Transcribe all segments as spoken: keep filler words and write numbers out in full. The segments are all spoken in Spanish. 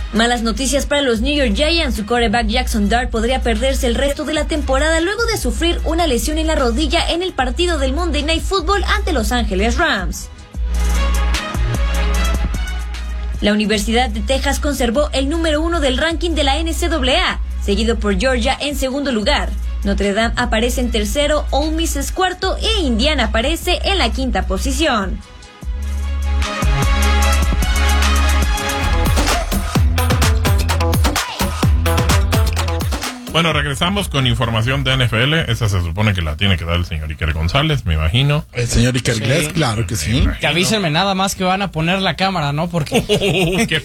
Malas noticias para los New York Giants. Su quarterback Jackson Dart podría perderse el resto de la temporada luego de sufrir una lesión en la rodilla en el partido del Monday Night Football ante Los Ángeles Rams. La Universidad de Texas conservó el número uno del ranking de la N C A A, seguido por Georgia en segundo lugar. Notre Dame aparece en tercero, Ole Miss es cuarto e Indiana aparece en la quinta posición. Bueno, regresamos con información de N F L. Esa se supone que la tiene que dar el señor Iker González, me imagino. El señor Iker sí. Gles, claro que sí. Que avísenme nada más que van a poner la cámara, ¿no? Porque uh, qué...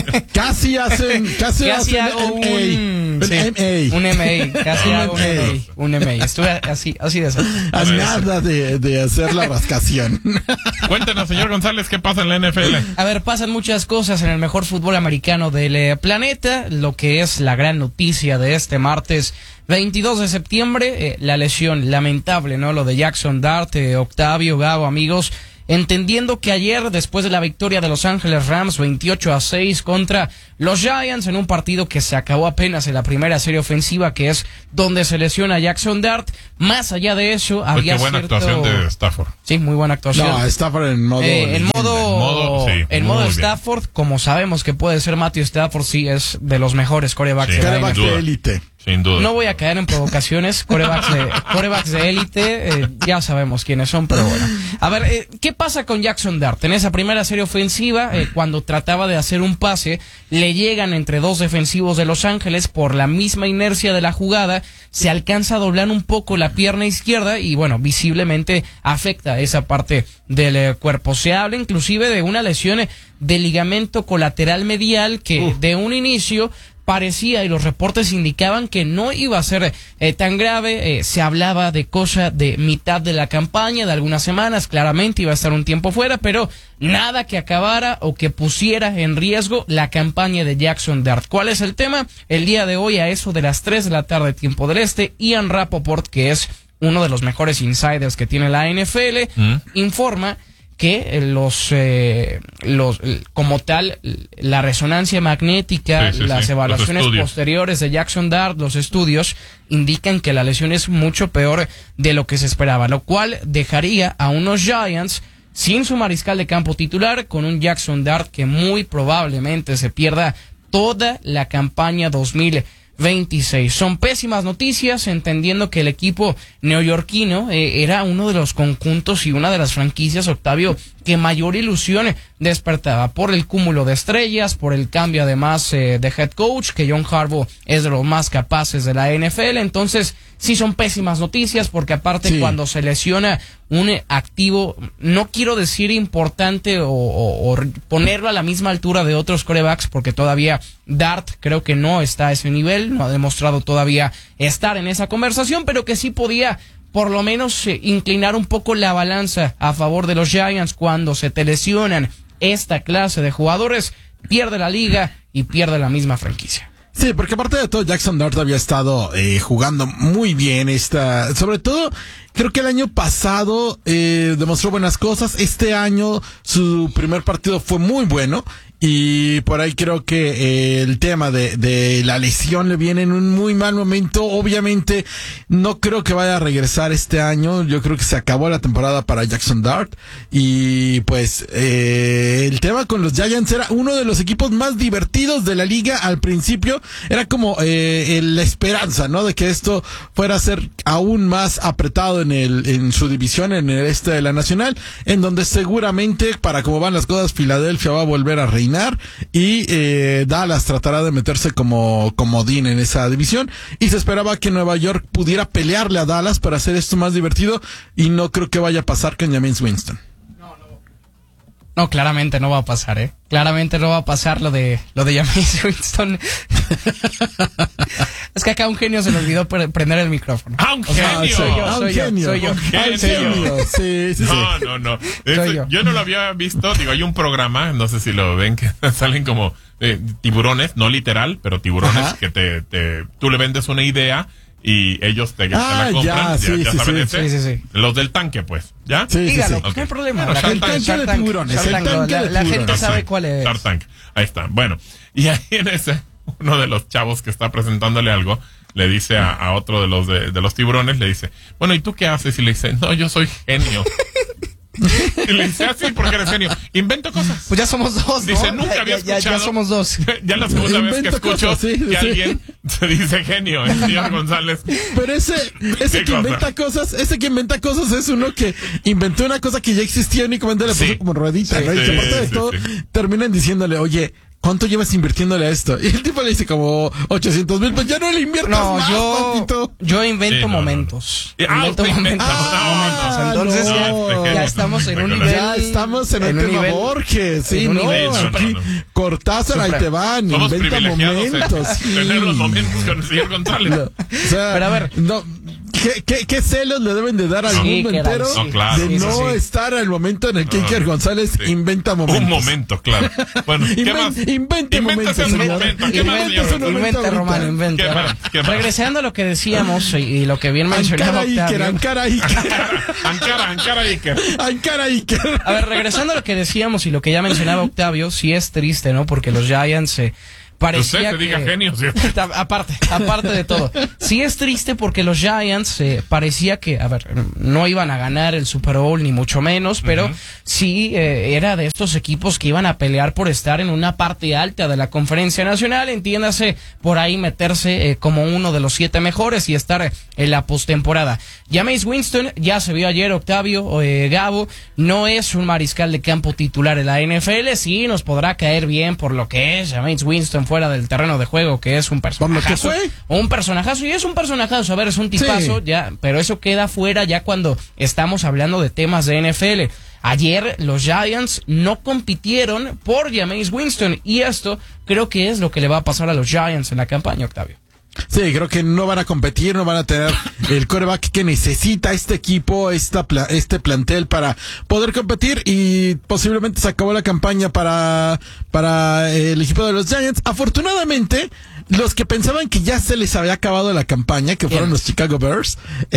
casi hacen, casi, casi hacen hago un, un, sí, M A. un M A, casi hago un M A, un M A. Estuve así, así de eso. A nada de, de hacer la rascación. Cuéntenos, señor González, ¿qué pasa en la N F L? A ver, pasan muchas cosas en el mejor fútbol americano del planeta. Lo que es la gran noticia de este martes veintidós de septiembre, eh, la lesión lamentable, ¿no? Lo de Jackson Dart, eh, Octavio, Gabo, amigos, entendiendo que ayer, después de la victoria de Los Ángeles Rams veintiocho a seis contra los Giants, en un partido que se acabó apenas en la primera serie ofensiva, que es donde se lesiona Jackson Dart, más allá de eso, pues había qué buena cierto... actuación de Stafford. Sí, muy buena actuación. No, Stafford en modo... Eh, en modo, en modo, sí, en modo Stafford, como sabemos que puede ser Matthew Stafford, sí, es de los mejores quarterbacks sí, de la quarterback de élite. Sin duda. No voy a caer en provocaciones, quarterbacks de, quarterbacks de élite, eh, ya sabemos quiénes son, pero bueno. A ver, eh, ¿qué pasa con Jackson Dart? En esa primera serie ofensiva, eh, cuando trataba de hacer un pase, le llegan entre dos defensivos de Los Ángeles por la misma inercia de la jugada, se alcanza a doblar un poco la pierna izquierda y bueno, visiblemente afecta esa parte del eh, cuerpo. Se habla inclusive de una lesión de ligamento colateral medial que uh. de un inicio parecía y los reportes indicaban que no iba a ser eh, tan grave. Eh, se hablaba de cosa de mitad de la campaña, de algunas semanas, claramente iba a estar un tiempo fuera, pero nada que acabara o que pusiera en riesgo la campaña de Jackson Dart. ¿Cuál es el tema? El día de hoy, a eso de las tres de la tarde, tiempo del este, Ian Rapoport, que es uno de los mejores insiders que tiene la N F L, ¿Mm? informa que los, eh, los, como tal, la resonancia magnética, sí, sí, las sí. evaluaciones posteriores de Jackson Dart, los estudios, indican que la lesión es mucho peor de lo que se esperaba, lo cual dejaría a unos Giants sin su mariscal de campo titular, con un Jackson Dart que muy probablemente se pierda toda la campaña dos mil veintiséis. Son pésimas noticias, entendiendo que el equipo neoyorquino eh, era uno de los conjuntos y una de las franquicias, Octavio, que mayor ilusión despertaba por el cúmulo de estrellas, por el cambio además eh, de head coach, que John Harbaugh es de los más capaces de la N F L. Entonces sí son pésimas noticias, porque aparte sí. cuando se lesiona un activo, no quiero decir importante o, o, o ponerlo a la misma altura de otros quarterbacks, porque todavía Dart creo que no está a ese nivel, no ha demostrado todavía estar en esa conversación, pero que sí podía por lo menos eh, inclinar un poco la balanza a favor de los Giants. Cuando se te lesionan esta clase de jugadores, pierde la liga y pierde la misma franquicia. Sí, porque aparte de todo, Jackson Dart había estado eh, jugando muy bien esta, sobre todo, creo que el año pasado eh, demostró buenas cosas. Este año su primer partido fue muy bueno. Y por ahí creo que eh, el tema de, de la lesión le viene en un muy mal momento. Obviamente no creo que vaya a regresar este año. Yo creo que se acabó la temporada para Jackson Dart. Y pues eh, el tema con los Giants era uno de los equipos más divertidos de la liga al principio. Era como eh, la esperanza, ¿no? De que esto fuera a ser aún más apretado en el en su división, en el este de la Nacional, en donde seguramente, para cómo van las cosas, Filadelfia va a volver a reinar. Y eh, Dallas tratará de meterse como comodín en esa división, y se esperaba que Nueva York pudiera pelearle a Dallas para hacer esto más divertido, y no creo que vaya a pasar con Jameis Winston. No, no. No, claramente no va a pasar, ¿eh? Claramente no va a pasar lo de lo de Jameis Winston. Es que acá a un genio se le olvidó prender el micrófono. ¡Ah, un genio! O sea, soy yo, soy yo, genio, soy yo. Un genio. Soy yo. Sí, sí, sí. No, no, no. Este, yo. yo no lo había visto. Digo, hay un programa, no sé si lo ven, que salen como eh, tiburones, no literal, pero tiburones. Ajá. Que te, te, tú le vendes una idea y ellos te, te Ah, la compran, ya, ya, sí, ya sí, saben sí. ese. Sí, sí, sí. Los del tanque, pues, ¿ya? Sí, sí, Dígalo, sí. no hay Ok. problema. Bueno, La Shark gente- Tank. El tanque de Shark Tank, tiburones, Shark el Tank, tanque la, de la gente tiburones. sabe cuál es. Shark Tank. Ahí está. Bueno, y ahí en ese, uno de los chavos que está presentándole algo, le dice a, a otro de los de, de los tiburones, le dice, bueno, ¿y tú qué haces? Y le dice, no, yo soy genio. Y le dice, así, porque eres genio. Invento cosas. Pues ya somos dos, ¿no? Dice, nunca Ya- había ya, ya, escuchado. ya somos dos. Ya la segunda vez que Invento escucho cosas, sí, que sí. alguien se dice genio, el señor González. Pero ese, ese ¿Qué que cosa? inventa cosas, ese que inventa cosas es uno que inventó una cosa que ya existía, únicamente le puso Sí. como ruedita, Sí, ¿no? Y sí, que aparte de sí, todo, sí. terminan diciéndole, oye, ¿cuánto llevas invirtiéndole a esto? Y el tipo le dice como ochocientos mil, pues ya no le inviertas No, más, yo, papito. yo invento Sí, no, no, no. momentos. Ah, Invento usted momentos. inventa Ah, momentos. Entonces no. ya, ya estamos en un Ya nivel. Ya estamos en, en el un tema nivel- Borges, sí, en un no, nivel aquí, no, no, no. Cortázar, ahí Super. te van, Somos inventa privilegiados en momentos. sí. tener los momentos con el señor González. No, o sea, Pero a ver. no, ¿qué, qué, qué celos le deben de dar al Sí, mundo que era- entero No, claro. de Sí, sí, no sí. estar al momento en el que No, Iker González sí. inventa momentos? Un momento, claro. Bueno, ¿qué Inven- más? invente Invéntase momentos, otro señor. momento. ¿Qué más, Invente señor? su momento Inventa, ahorita. Román, inventa. ¿Qué A ver, más? ¿Qué más? regresando a lo que decíamos y, y lo que bien mencionaba Ankara Iker, Octavio. Ankara Iker, Ankara, Ankara Iker. Ankara Iker. A ver, regresando a lo que decíamos y lo que ya mencionaba Octavio, sí es triste, ¿no? Porque los Giants eh, parecía Usted se que... diga genio, ¿sí? aparte, aparte de todo. Sí es triste porque los Giants eh, parecía que, a ver, no iban a ganar el Super Bowl ni mucho menos, pero Ujú. sí eh, era de estos equipos que iban a pelear por estar en una parte alta de la Conferencia Nacional, entiéndase, por ahí meterse eh, como uno de los siete mejores y estar eh, en la postemporada. Jameis Winston, ya se vio ayer Octavio, eh, Gabo, no es un mariscal de campo titular en la N F L, sí nos podrá caer bien por lo que es Jameis Winston fuera del terreno de juego, que es un Por lo que personajazo. fue. Un personajazo, y es un personajazo, a ver, es un tipazo, Sí. ya, pero eso queda fuera ya cuando estamos hablando de temas de N F L. Ayer los Giants no compitieron por Jameis Winston, y esto creo que es lo que le va a pasar a los Giants en la campaña, Octavio. Sí, creo que no van a competir, no van a tener el quarterback que necesita este equipo, esta pla- este plantel para poder competir, y posiblemente se acabó la campaña para, para el equipo de los Giants. Afortunadamente, los que pensaban que ya se les había acabado la campaña, que fueron ¿Quién? los Chicago Bears,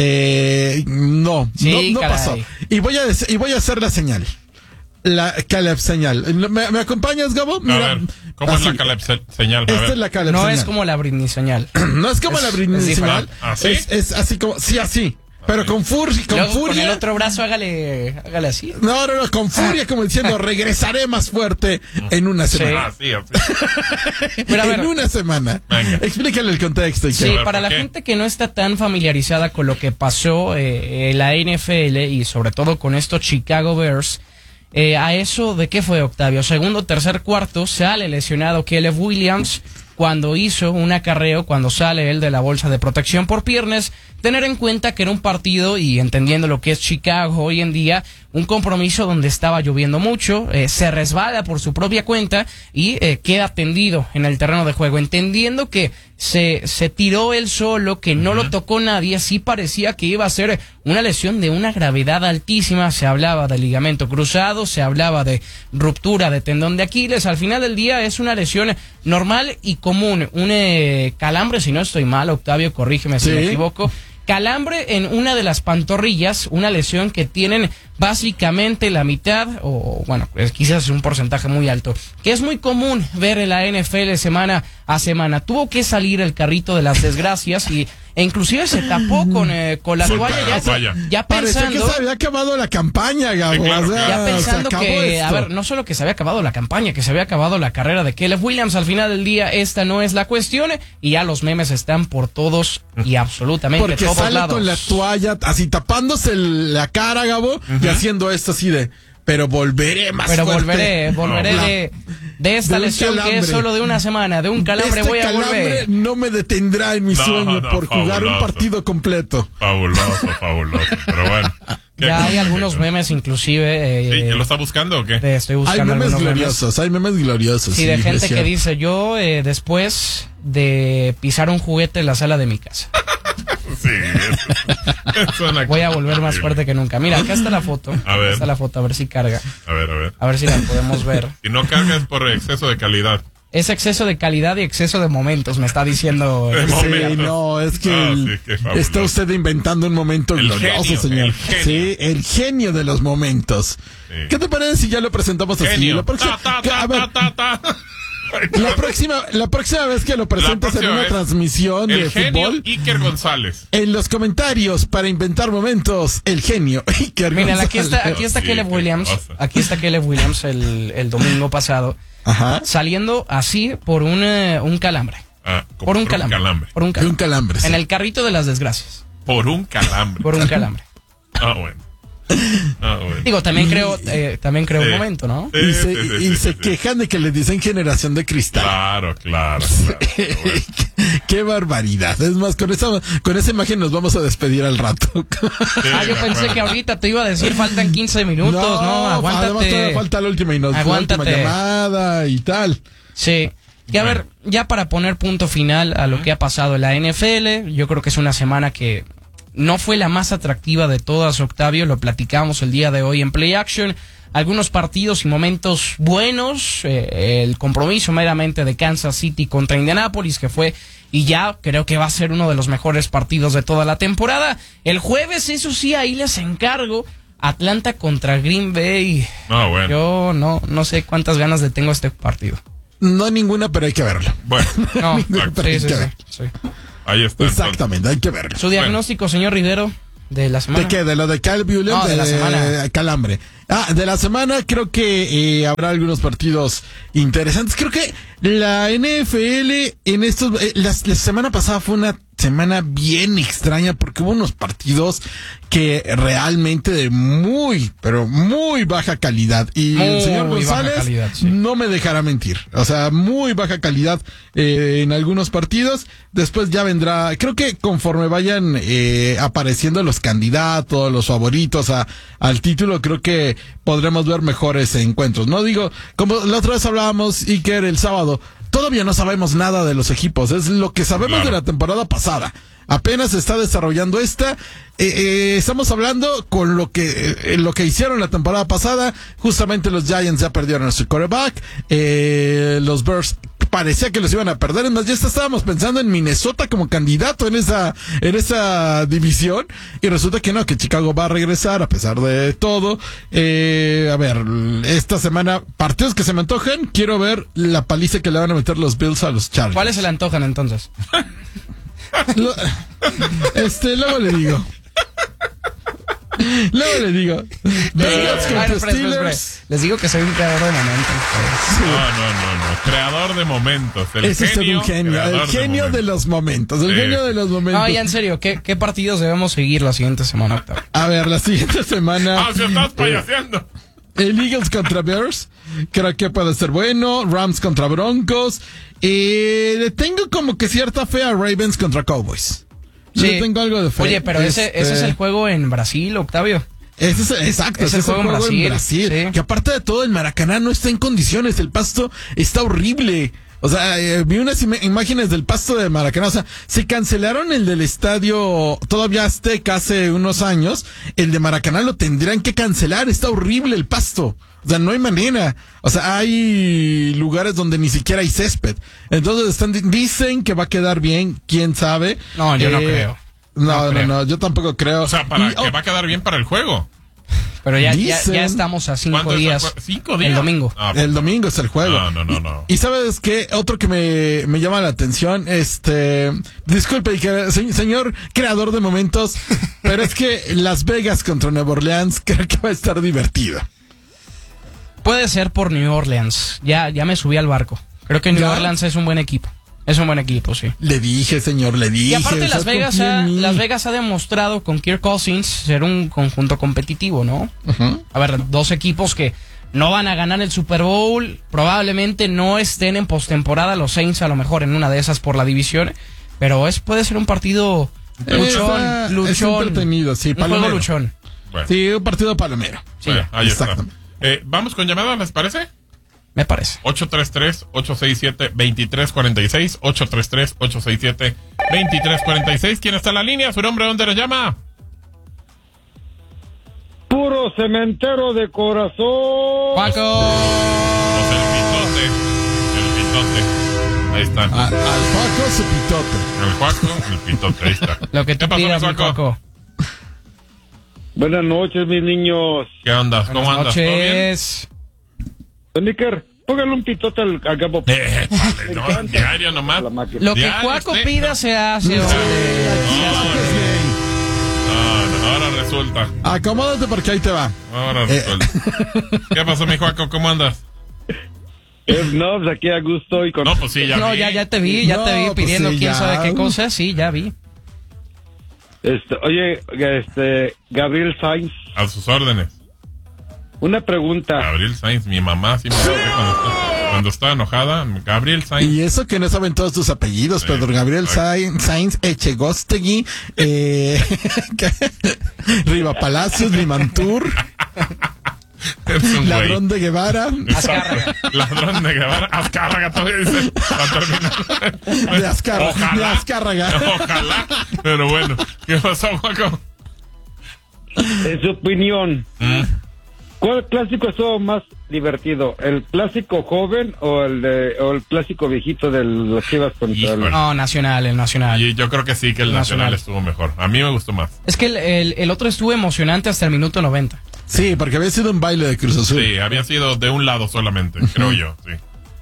eh, no, Sí, no, no caray. pasó. Y voy a, dec- y voy a hacer la señal. La Caleb señal. ¿Me, me acompañas, Gabo? A ver, ¿cómo es así. la Caleb se- señal? A Esta ver. es la Caleb No señal. es como la Britney señal. No es como Es- la Britney es señal. diferente. ¿Ah, sí? Es, es así como, sí, así. Pero con, fur- con Luego, con furia. el otro brazo hágale, hágale así. No, no, no, con furia, como diciendo, regresaré más fuerte en una semana. Ah, sí, así. Pero a ver, En una semana. Venga. Explícale el contexto. sí, Iker. A ver, para ¿por la qué? gente que no está tan familiarizada con lo que pasó eh, en la N F L y sobre todo con estos Chicago Bears, eh, a eso de qué fue, Octavio, segundo, tercer, cuarto, sale lesionado Caleb Williams cuando hizo un acarreo, cuando sale él de la bolsa de protección por piernas. Tener en cuenta que era un partido, y entendiendo lo que es Chicago hoy en día, un compromiso donde estaba lloviendo mucho, eh, se resbala por su propia cuenta y eh, queda tendido en el terreno de juego, entendiendo que se, se tiró él solo, que no lo tocó nadie. Sí parecía que iba a ser una lesión de una gravedad altísima. Se hablaba de ligamento cruzado, se hablaba de ruptura de tendón de Aquiles. Al final del día es una lesión normal y común, un eh, calambre, si no estoy mal, Octavio, corrígeme si Sí. me equivoco. Calambre en una de las pantorrillas, una lesión que tienen básicamente la mitad, o bueno, es quizás un porcentaje muy alto, que es muy común ver en la N F L semana a semana. Tuvo que salir el carrito de las desgracias y e inclusive se tapó con, eh, con la Con toalla, la ya, toalla. ya Parecía que pensando... se había acabado la campaña, Gabo. Sí, claro, o sea, Ya se pensando acabó que, a esto. ver, no solo que se había acabado la campaña, que se había acabado la carrera de Caleb Williams, al final del día esta no es la cuestión, y ya los memes están por todos y absolutamente Porque todos sale lados. con la toalla, así tapándose el- la cara, Gabo, y haciendo esto así de, pero volveré más Pero fuerte. volveré, volveré No, de, de esta de un lesión que calambre. es solo de una semana, de un calambre este voy a calambre volver. no me detendrá en mi No, sueño no, por jugar un fabuloso. partido completo. Fabuloso, fabuloso. Pero bueno. ¿Qué Ya hay cosa? algunos memes inclusive. Sí, Eh, ¿ya lo está buscando o qué? de- estoy Hay buscando memes algunos memes. gloriosos, hay memes gloriosos. Sí, de es gente que cierto. dice, yo eh, después de pisar un juguete en la sala de mi casa, Sí, es, es una voy a volver más horrible. fuerte que nunca. Mira, acá está la foto. A ver. Acá está la foto, a ver si carga. A ver, a ver. A ver si la podemos ver. Si no cargas por exceso de calidad. Es exceso de calidad y exceso de momentos, me está diciendo. De Sí, momentos. no, es que Ah, el- sí, qué fabuloso. está usted inventando un momento El glorioso, genio, señor. el genio. Sí, el genio de los momentos. Sí. ¿Qué te parece si ya lo presentamos así? Genio. La próxima, Ta, ta, a ver, ta, ta, ta. la próxima, la próxima vez que lo presentes en próxima una vez, transmisión El de genio fútbol, Iker González. en los comentarios para inventar momentos, el genio Iker Miren, aquí está, González. aquí está Sí, Caleb qué Williams. cosa. Aquí está Caleb Williams el, el domingo pasado. Ajá. Saliendo así por un, eh, un calambre. Ah, como Por un calambre. Por un Un calambre. calambre. sí. En el carrito de las desgracias. Por un calambre. Por un calambre. Ah, bueno. Ah, bueno. Digo, también creo, eh, también creo Sí. un momento, ¿no? Sí, Y sí, se, sí, y sí, se sí. quejan de que les dicen generación de cristal. Claro, claro, claro. Qué bueno. Qué barbaridad. Es más, con esa, con esa imagen nos vamos a despedir al rato. Sí, Ah, yo me pensé acuerdo. que ahorita te iba a decir faltan quince minutos, ¿no? además todavía Aguántate. falta la última y nos la última Aguántate. llamada y tal. Sí. Y a Bueno. ver, ya para poner punto final a lo que ha pasado en la N F L, yo creo que es una semana que no fue la más atractiva de todas, Octavio, lo platicamos el día de hoy en Play Action. Algunos partidos y momentos buenos, eh, el compromiso meramente de Kansas City contra Indianapolis, que fue y ya creo que va a ser uno de los mejores partidos de toda la temporada. El jueves, eso sí, ahí les encargo, Atlanta contra Green Bay. No, bueno. Yo no, no sé cuántas ganas le tengo a este partido. No ninguna, pero hay que verlo. Bueno, No, Pero sí, hay sí, que sí, ver. sí. ahí está. entonces. Exactamente, hay que verlo. Su diagnóstico, señor Rivero, de la semana. ¿De qué? ¿De lo de Caleb Williams? No, de la semana. Calambre. Ah, de la semana creo que eh, habrá algunos partidos interesantes. Creo que la N F L en estos... eh, la, la semana pasada fue una semana bien extraña porque hubo unos partidos que realmente de muy, pero muy baja calidad. Y Muy el señor baja González calidad, sí. no me dejará mentir. O sea, muy baja calidad eh, en algunos partidos. Después ya vendrá, creo que conforme vayan eh, apareciendo los candidatos, los favoritos a, al título, creo que podremos ver mejores encuentros. No digo, como la otra vez hablábamos, Iker, el sábado, todavía no sabemos nada de los equipos. Es lo que sabemos Claro. de la temporada pasada. Apenas se está desarrollando esta. Eh, eh, estamos hablando con lo que eh, lo que hicieron la temporada pasada. Justamente los Giants ya perdieron a su quarterback. Eh, los Bears parecía que los iban a perder. Es más, ya estábamos pensando en Minnesota como candidato en esa en esa división. Y resulta que no, que Chicago va a regresar a pesar de todo. Eh, a ver, esta semana, partidos que se me antojan. Quiero ver la paliza que le van a meter los Bills a los Chargers. ¿Cuáles se le antojan entonces? Lo- este, luego le digo. Luego le digo. Bengals Ay, contra espera, espera, espera. Steelers. Les digo que soy un creador de momentos. pues. No, no, no, no. Creador de momentos. El Ese es genio, un genio. creador El genio de, momentos. los momentos. El Sí. genio de los momentos. No, ya en serio, ¿qué, qué partidos debemos seguir la siguiente semana, Octavio? A ver, la siguiente semana. Ah, si estás payaseando. El Eagles contra Bears. Creo que puede ser bueno. Rams contra Broncos. Eh, le tengo como que cierta fe a Ravens contra Cowboys. Le tengo algo de fe. Oye, pero ese, Este, ese es el juego en Brasil, Octavio. Ese es, exacto, Es ese el es el juego en juego en Brasil, Brasil. sí. Que aparte de todo, el Maracaná no está en condiciones. El pasto está horrible. O sea, eh, vi unas im- imágenes del pasto de Maracaná. O sea, se cancelaron el del estadio todavía Azteca hace unos años. El de Maracaná lo tendrían que cancelar. Está horrible el pasto. O sea, no hay manera. O sea, hay lugares donde ni siquiera hay césped. Entonces están, dicen que va a quedar bien. ¿Quién sabe? No, yo no Eh, creo. No, No no, creo. no, yo tampoco creo. O sea, para Y, que oh, va a quedar bien para el juego. Pero ya, ya, Dicen- ya estamos a cinco ¿Cuándo es el días. jue- ¿Cinco días? El domingo. Ah, pues El no. domingo es el juego. No, no, no, no. Y, y sabes qué, otro que me, me llama la atención, este, disculpe, que- se- señor creador de momentos, pero es que Las Vegas contra Nueva Orleans creo que va a estar divertido. Puede ser por New Orleans. Ya, ya me subí al barco. Creo que New ¿Ya? Orleans es un buen equipo. Es un buen equipo, sí. Le dije, señor, le dije. Y aparte o sea, Las Vegas, confía ha, en mí. Las Vegas ha demostrado con Kirk Cousins ser un conjunto competitivo, ¿no? Ujú. A ver, dos equipos que no van a ganar el Super Bowl, probablemente no estén en postemporada, los Saints a lo mejor en una de esas por la división, pero es puede ser un partido Eh, luchón, está- es luchón, entretenido, sí, un juego palomero. luchón. Bueno, Sí, un partido palomero. bueno, ahí está. exactamente. Eh, Vamos con llamadas, ¿les parece? Me parece. ocho tres tres, ocho seis siete, dos tres cuatro seis, ocho tres tres, ocho seis siete, dos tres cuatro seis. ¿Quién está en la línea? ¿Su nombre? ¿Dónde nos llama? Puro cementero de corazón. Paco. Pues el pitote. El pitote. Ahí está. A- al Juaco su pitote. El Juaco, el pitote, ahí está. Lo que ¿Qué tú pasó, pidas, mi mi Juaco? Juaco. Buenas noches, mis niños. ¿Qué onda? ¿Cómo Buenas andas? ¿Todo bien? noches. Don Iker, póngale un pitote al, al Gabo. Eh, vale, Me no, encanta. diario nomás. La máquina. Lo que Diario, Cuaco sí. pida se hace, hombre. Juaco es gay. No, no, ahora resulta. Acomódate porque ahí te va. Ahora Eh. resulta. ¿Qué pasó, mi Juaco? ¿Cómo andas? Eh, no, pues aquí a gusto y con... No, pues sí, ya No, vi. ya, ya te vi, ya No, te vi pues pidiendo sí, quién ya. sabe qué cosa. Sí, ya vi. Este, oye, este, Gabriel Sainz, A sus órdenes. una pregunta. Gabriel Sainz, mi mamá sí me dice cuando está, cuando está enojada. Gabriel Sainz. Y eso que no saben todos tus apellidos, Sí. Pedro Gabriel Sainz, Sainz Echegostegui, eh, Riva Palacios, Limantur, Es un güey. Ladrón de Guevara, Exacto. Ladrón de Guevara. Azcárraga todavía dice. Para terminar. de Azcárraga, Ojalá. de Azcárraga. Ojalá. Pero bueno. ¿Qué pasó, Juaco? En su opinión, Mm. ¿cuál clásico estuvo más divertido? ¿El clásico joven o el de, o el clásico viejito de los Chivas contra Híjole. el... No, nacional, el nacional. Y yo creo que sí, que el Nacional. Nacional estuvo mejor. A mí me gustó más. Es que el, el, el otro estuvo emocionante hasta el minuto noventa. Sí, porque había sido un baile de Cruz Azul. Sí, había sido de un lado solamente, creo yo. Sí.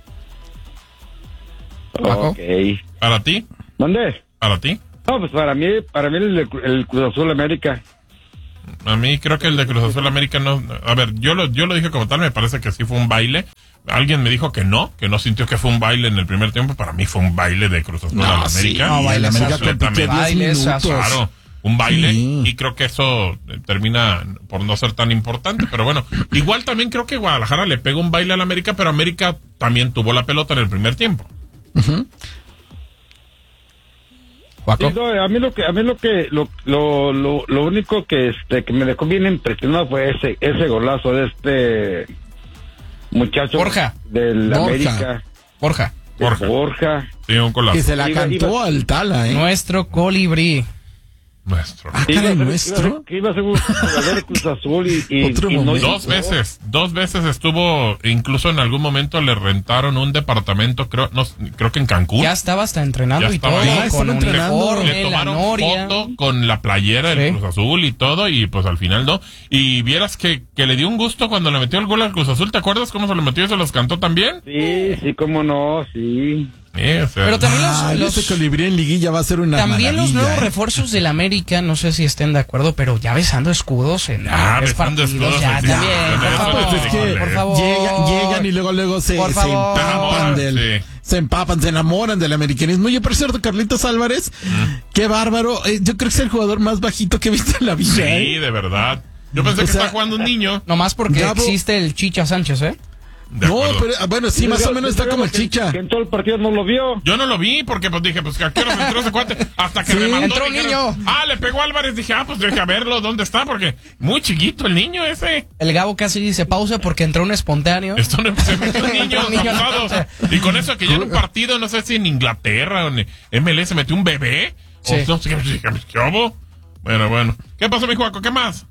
Ok. ¿Para ti? ¿Dónde? ¿Para ti? No, pues para mí, para mí el, el Cruz Azul América. A mí creo que el de Cruz Azul América no... A ver, yo lo, yo lo dije como tal, me parece que sí fue un baile. Alguien me dijo que no, que no sintió que fue un baile en el primer tiempo. Para mí fue un baile de Cruz Azul No, a la sí, América. no, baile, América compitió Completamente. diez Bailesazo. minutos. Claro, un baile, Sí. y creo que eso eh, termina por no ser tan importante, pero bueno, igual también creo que Guadalajara le pegó un baile a la América, pero América también tuvo la pelota en el primer tiempo. Juaco. Sí, no, a mí lo que, a mí lo que, lo, lo, lo, lo único que este, que me dejó bien impresionado fue ese, ese golazo de este muchacho Borja. del Borja. América, Borja. de Borja. Borja. Sí, un golazo. Que se la Iba- cantó iba- al Tala, ¿eh? Nuestro colibrí. Nuestro. Ah, Que iba a caray, ser- nuestro. Que iba a ser un jugador de Cruz Azul y, y, Otro y no momento. Dos veces, dos veces estuvo, incluso en algún momento le rentaron un departamento, creo, no, creo que en Cancún. Ya estaba hasta entrenando Ya y estaba todo, ahí. Ah, con estaba entrenando. uniforme, Le la tomaron noria. foto con la playera del Sí. Cruz Azul y todo, y pues al final no. Y vieras que, que le dio un gusto cuando le metió el gol al Cruz Azul. ¿Te acuerdas cómo se lo metió y se los cantó también? Sí, sí, cómo no, sí. Sí, o sea, Pero también los, Ah, los- ese colibrí en liguilla va a ser una también los maravilla, nuevos ¿eh? refuerzos del América, no sé si estén de acuerdo, pero ya besando escudos en Ah, tres besando partidos, escudos, ya sí, también, ya, por ya, favor, Pues es que por favor. Llega- llegan y luego luego se, Por se favor. empapan del Sí. se empapan, se enamoran del americanismo. Oye, por cierto, Carlitos Álvarez, qué bárbaro. Eh, yo creo que es el jugador más bajito que he visto en la vida. sí, ¿eh? de verdad. Yo pensé O que sea, estaba jugando un niño. Nomás porque Gabo- existe el Chicha Sánchez, ¿eh? De No, acuerdo. pero ah, bueno, sí, más o menos está como el Que- Chicha. Que en todo el partido no lo vio. Yo no lo vi porque pues dije, pues que a qué hora se entró ese cuate. Hasta que Sí, remandó. entró un dijeron, niño. Ah, le pegó a Álvarez. Dije, ah, pues deje a verlo dónde está porque muy chiquito el niño ese. El Gabo casi dice pausa porque entró un espontáneo. Esto no se metió un niño Un niño. abusado. Y con eso que ya en un partido, no sé si en Inglaterra o en M L S metió un bebé. Sí. O no sé qué, qué, qué hubo. Bueno, bueno. ¿Qué pasó, mi Juaco? ¿Qué más?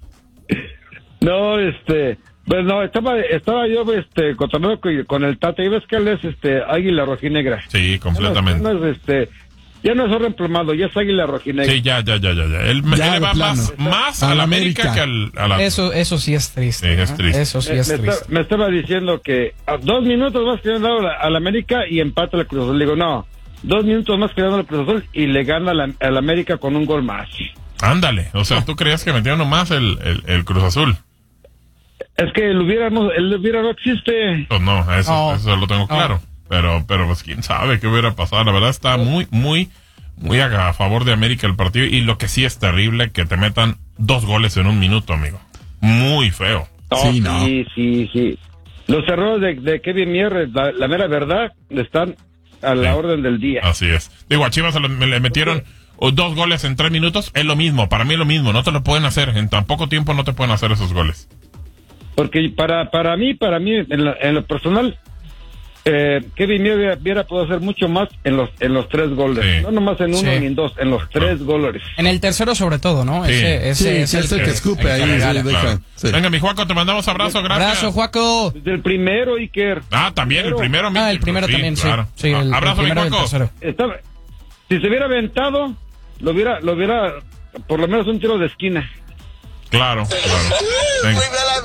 No, este, pues no, estaba, estaba yo, este, cotorreando con, con el Tata, y ves que él es, este, águila rojinegra. Sí, completamente. Ya no, es, este, ya no es oro emplumado, ya es águila rojinegra. Sí, ya, ya, ya, ya. ya. Él, Ya, él le de va plano. más, más A al la América, América. que al, a la... Eso, eso sí es triste. Sí, es ¿eh? triste. Eso sí me, es me triste. está- me estaba diciendo que a dos minutos más que le han dado a la América y empata la Cruz Azul. Le digo, no, dos minutos más que le han dado a la Cruz Azul y le gana a la, a la América con un gol más. Ándale. O sea, ¿tú creías que metió nomás el, el, el Cruz Azul? Es que el hubiera no, el hubiera no existe. Pues no, eso, No. eso lo tengo claro. Pero, pero pues quién sabe qué hubiera pasado. La verdad está muy, muy, muy a, a favor de América el partido. Y lo que sí es terrible, que te metan dos goles en un minuto, amigo. Muy feo. No, Sí, no. sí, sí, sí. Los errores de, de Kevin Mier, la, la mera verdad, están a la Sí. orden del día. Así es. Digo, a Chivas se lo- me le metieron o dos goles en tres minutos. Es lo mismo. Para mí es lo mismo. No te lo pueden hacer. En tan poco tiempo no te pueden hacer esos goles. Porque para para mí, para mí, en, la- en lo personal, Eh, Kevin Viera, Viera pudo hacer mucho más en los en los tres goles, Sí. no nomás en uno Sí. ni en dos, en los tres goles. En el tercero sobre todo, ¿no? Sí. Ese, ese Sí, es que es el que escupe ahí, el que sí, regala. deja. Claro. Sí. Venga, mi Juaco, te mandamos abrazo, gracias. Abrazo, Juaco. Desde el primero, Iker. Ah, también, el primero. Ah, el mi- primero también, sí. claro. Sí, el, Abrazo, el mi primero y el Juaco. tercero. Estaba, si se hubiera aventado, lo hubiera, lo hubiera, por lo menos un tiro de esquina. Claro, claro. Venga.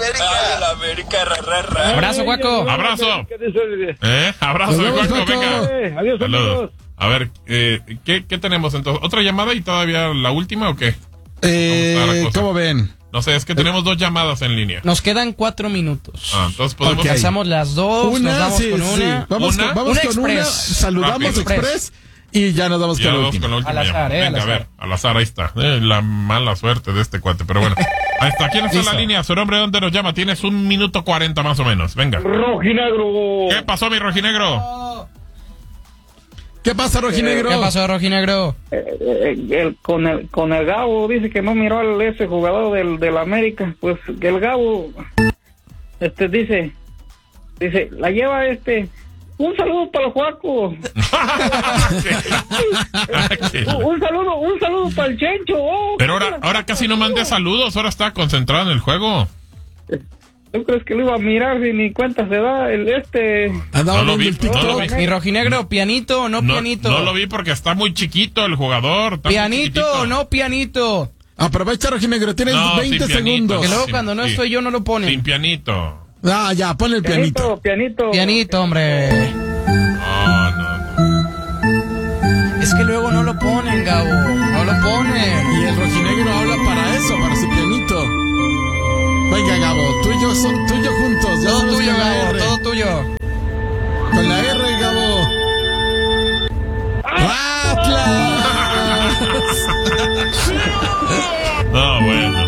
Abrazo, Juaco. Abrazo. ¿Qué dice? ¿Eh? Abrazo, Nos mi vemos, Juaco, Juaco. venga. Eh, adiós, Saludos. amigos. A ver, eh, ¿qué, ¿qué tenemos entonces? ¿Otra llamada y todavía la última o qué? Eh, ¿Cómo está la cosa? ¿Cómo ven? No sé, es que tenemos dos llamadas en línea. Nos quedan cuatro minutos. Ah, entonces podemos... Ok. Pasamos las dos, nos vamos sí, con sí. una. Vamos Una. con, vamos Una con una, express. saludamos Rápido. express y ya nos vamos Ya con la vamos última. con la última Al azar, llamada. eh, al Venga, a azar. ver, al azar, ahí está. Eh, la mala suerte de este cuate, pero bueno. Ahí está, ¿quién está en la Listo. línea? Su nombre, ¿dónde nos llama? Tienes un minuto cuarenta más o menos. Venga. Rojinegro. ¿Qué pasó, mi rojinegro? ¿Qué pasa, Rojinegro? ¿Qué pasó, Rojinegro? Eh, eh, el, con el con el Gabo dice que no miró al ese jugador del del América, pues que el Gabo este dice dice la lleva este un saludo para el Juaco, un, un saludo un saludo para el Chencho. Oh, Pero ahora, ahora casi no mandé saludos, ahora está concentrado en el juego. ¿Tú crees que lo iba a mirar si ni cuenta se da el este? Andaba No lo viendo vi, el no lo TikTok. vi. Mi Rojinegro, pianito o no, No, pianito. no lo vi porque está muy chiquito el jugador. está muy Pianito chiquitito. o no pianito. Aprovecha, Rojinegro, tienes No, veinte sin pianito. segundos. Que luego Sí, cuando no sí. estoy yo no lo Sin ponen. pianito. Ah, ya, pon el pianito. Pianito, pianito. Pianito, hombre. No, no, no. Es que luego no lo ponen, Gabo. No lo ponen. Y el Rojinegro habla para eso, para su pianito. Venga, Gabo, tú y yo, so- tú y yo juntos. ya Todo vamos tuyo, con la Gabo, R. todo tuyo. Con la R, Gabo. ¡Atlas! No, bueno.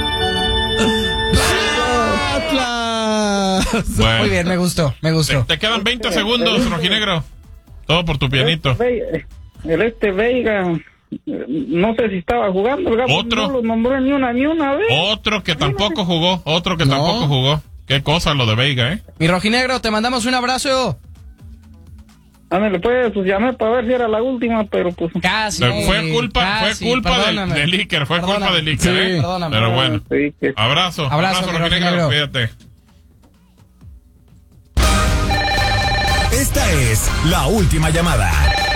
¡Atlas! Bueno. Muy bien, me gustó, me Te, gustó. te quedan veinte segundos, rojinegro. Todo por tu pianito. Ve- El este Veiga, eh, no sé si estaba jugando, el Gabo ¿Otro? no lo nombró ni una ni una vez. Otro que tampoco jugó, otro que No. tampoco jugó. Qué cosa lo de Veiga, ¿eh? Mi Rojinegro, te mandamos un abrazo. Ándale, pues, pues llamé para ver si era la última, pero pues... Casi. Fue culpa, casi, fue culpa del, perdóname. del Iker, fue culpa Perdóname. del Iker, Sí, ¿eh? perdóname. Pero bueno. Sí, que- Abrazo, Abrazo, abrazo, mi rojinegro, rojinegro. cuídate. Esta es la última llamada.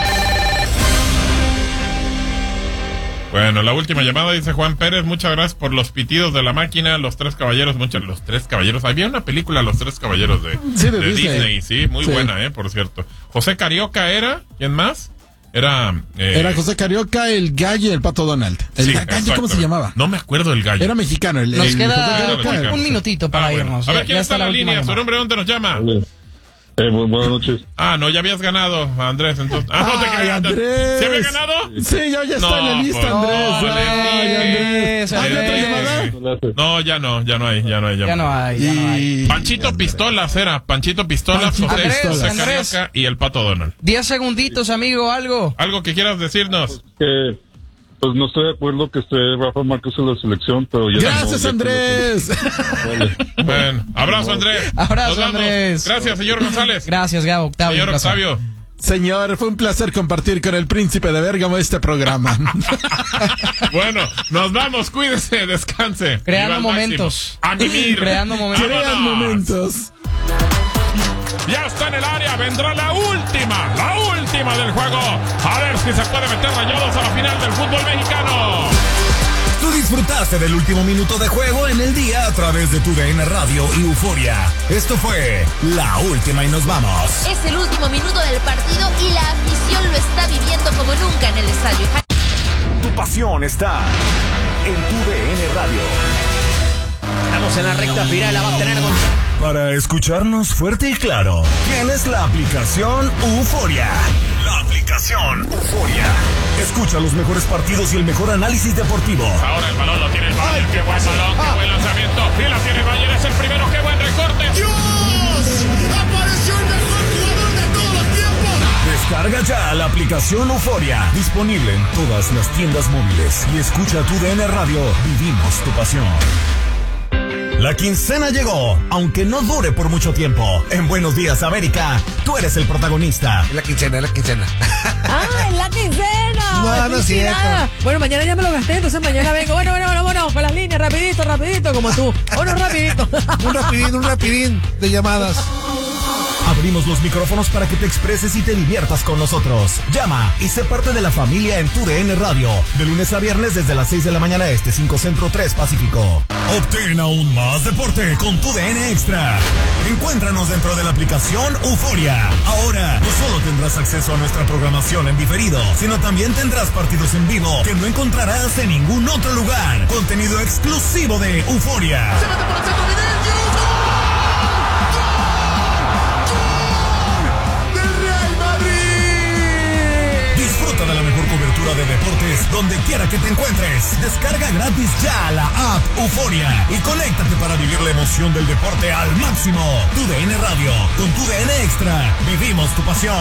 Bueno, la última llamada dice Juan Pérez, muchas gracias por los pitidos de la máquina, los tres caballeros, muchas, los tres caballeros, había una película, los tres caballeros de, Sí, de de Disney. Disney, sí, muy Sí. buena, eh, por cierto. José Carioca era, ¿quién más? Era, eh, Era José Carioca, el gallo y el pato Donald. El sí, gallo, ¿cómo exacto. se llamaba? No me acuerdo del gallo. Era mexicano. El, Nos el queda José Carioca. mexicano. un minutito para Ah, bueno. irnos. A ver, Ya- ¿quién ya está en la última línea? ¿Su llamada. nombre dónde nos llama? Eh, bu- buenas noches. Ah, no, ya habías ganado, Andrés, entonces. Ah, no te Ay, creas. Andrés. ¿Se había ganado? Sí, ya, ya está No, en la lista, pues, Andrés. no, Ay, le Andrés. dije. ¿Hay otra Andrés. llamada? No, ya no, ya no hay, ya no hay. Ya no hay, ya no hay. Y... Panchito Pistolas era, Panchito Pistolas, Panchito José, Pistolas. José Andrés. Carioca y el Pato Donald. Diez segunditos, amigo, algo. ¿Algo que quieras decirnos? Que, pues no estoy de acuerdo que esté Rafa Márquez en la selección, pero ya Gracias, no, Andrés. Vale. Bueno, abrazo, Andrés. Abrazo, Nos vamos. Andrés. Gracias, señor González. Gracias, Gabo, Octavio. Señor un placer. Octavio. Señor, fue un placer compartir con el príncipe de Bérgamo este programa. Bueno, nos vamos, cuídese, descanse. Creando Viva al momentos. máximo. A mimir. Creando momentos. Crean Vámonos. momentos. Ya está en el área, vendrá la última, la última del juego. A ver si se puede meter Rayados a la final del fútbol mexicano. Tú disfrutaste del último minuto de juego en el día a través de tu D N Radio y Euforia. Esto fue La Última y nos vamos. Es el último minuto del partido y la afición lo está viviendo como nunca en el estadio. Tu pasión está en tu D N Radio. Estamos en la recta final, la va a tener con... Para escucharnos fuerte y claro, tienes la aplicación Euforia. La aplicación Euforia. Escucha los mejores partidos y el mejor análisis deportivo. Ahora el balón lo tiene el Bayern. Qué buen balón, qué buen lanzamiento. Y la tiene el Bayern, es el primero, qué buen recorte. Descarga ya la aplicación Euforia. Disponible en todas las tiendas móviles. Y escucha tu D N Radio. Vivimos tu pasión. La quincena llegó, aunque no dure por mucho tiempo. En Buenos Días, América, tú eres el protagonista. Es la quincena, es la quincena. ¡Ah, es la quincena! No, no es cierto. Bueno, mañana ya me lo gasté, entonces mañana vengo. Bueno, bueno, bueno, bueno, con las líneas, rapidito, rapidito, como tú. Bueno, rapidito. Un rapidín, un rapidín de llamadas. Abrimos los micrófonos para que te expreses y te diviertas con nosotros. Llama y sé parte de la familia en tu D N Radio. De lunes a viernes desde las seis de la mañana este, cinco Centro, tres Pacífico. Obtén aún más deporte con tu D N Extra. Encuéntranos dentro de la aplicación Euforia. Ahora no solo tendrás acceso a nuestra programación en diferido, sino también tendrás partidos en vivo que no encontrarás en ningún otro lugar. Contenido exclusivo de Euforia. Disfruta de la mejor cobertura de deportes donde quiera que te encuentres. Descarga gratis ya la app Euforia y conéctate para vivir la emoción del deporte al máximo. Tu D N Radio, con tu D N Extra, vivimos tu pasión.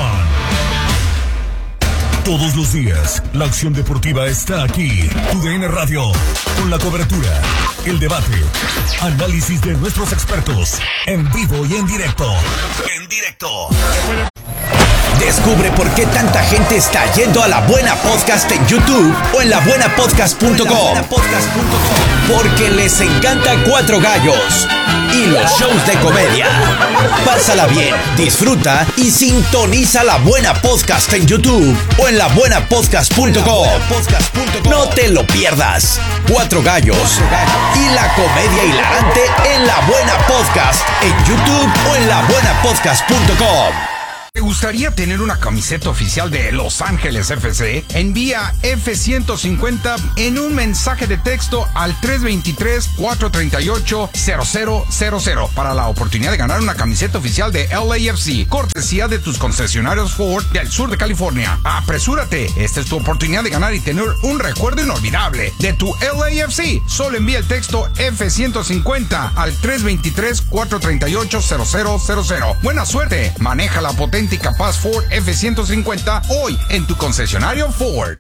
Todos los días, la acción deportiva está aquí. Tu D N Radio, con la cobertura, el debate, análisis de nuestros expertos, en vivo y en directo. En directo. Descubre por qué tanta gente está yendo a La Buena Podcast en YouTube o en la buena podcast punto com. Porque les encanta Cuatro Gallos y los shows de comedia. Pásala bien, disfruta y sintoniza La Buena Podcast en YouTube o en la buena podcast punto com. No te lo pierdas. Cuatro Gallos y la comedia hilarante en La Buena Podcast en YouTube o en la buena podcast punto com. ¿Te gustaría tener una camiseta oficial de Los Ángeles F C? Envía F ciento cincuenta en un mensaje de texto al tres dos tres, cuatro tres ocho, cero cero cero cero para la oportunidad de ganar una camiseta oficial de L A F C, cortesía de tus concesionarios Ford del sur de California. ¡Apresúrate! Esta es tu oportunidad de ganar y tener un recuerdo inolvidable de tu L A F C. Solo envía el texto F ciento cincuenta al tres dos tres, cuatro tres ocho, cero cero cero cero. ¡Buena suerte! Maneja la potente y capaz Ford F ciento cincuenta hoy en tu concesionario Ford.